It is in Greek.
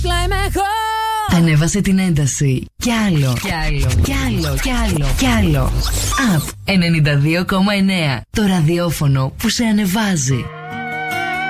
Πλάι με εγώ. Ανέβασε την ένταση. Κι άλλο. Κι άλλο. Κι άλλο. Κι άλλο. Κι άλλο. Up 92,9. Το ραδιόφωνο που σε ανεβάζει.